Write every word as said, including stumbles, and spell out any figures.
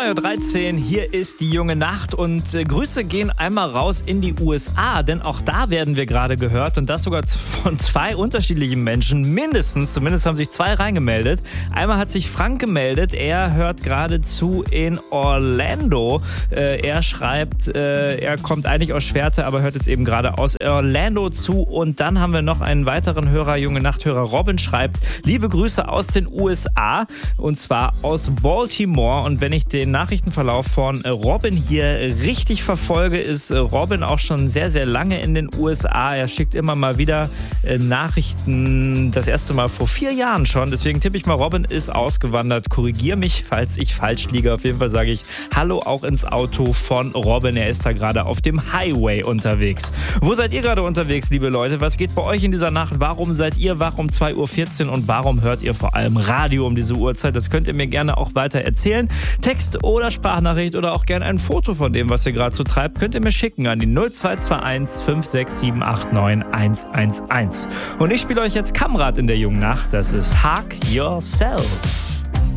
zwei Uhr dreizehn, hier ist die junge Nacht und äh, Grüße gehen einmal raus in die U S A, denn auch da werden wir gerade gehört und das sogar von zwei unterschiedlichen Menschen, mindestens, zumindest haben sich zwei reingemeldet. Einmal hat sich Frank gemeldet, er hört gerade zu in Orlando. Äh, er schreibt, äh, er kommt eigentlich aus Schwerte, aber hört jetzt eben gerade aus Orlando zu. Und dann haben wir noch einen weiteren Hörer, junge Nachthörer Robin schreibt, liebe Grüße aus den U S A und zwar aus Baltimore. Und wenn ich den Nachrichtenverlauf von Robin hier richtig verfolge, ist Robin auch schon sehr, sehr lange in den U S A. Er schickt immer mal wieder Nachrichten, das erste Mal vor vier Jahren schon. Deswegen tippe ich mal, Robin ist ausgewandert. Korrigier mich, falls ich falsch liege. Auf jeden Fall sage ich Hallo auch ins Auto von Robin. Er ist da gerade auf dem Highway unterwegs. Wo seid ihr gerade unterwegs, liebe Leute? Was geht bei euch in dieser Nacht? Warum seid ihr wach um zwei Uhr vierzehn und warum hört ihr vor allem Radio um diese Uhrzeit? Das könnt ihr mir gerne auch weiter erzählen. Text oder Sprachnachricht oder auch gerne ein Foto von dem, was ihr gerade so treibt, könnt ihr mir schicken an die null zwei zwei eins fünf sechs sieben acht neun eins eins eins. Und ich spiele euch jetzt Kamrat in der jungen Nacht. Das ist Hug Yourself.